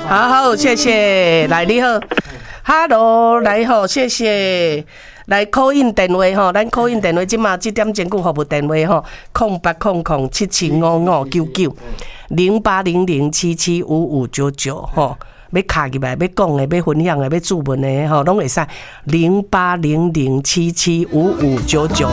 好，谢谢，来你好 ，Hello， 来好，谢谢。来 call in 电话吼，咱 call in 电话，即马7点前顾服务电话吼，0800775599，0800775599吼，要卡入来，要讲的，要分享的，要注文的吼，拢会使0800775599。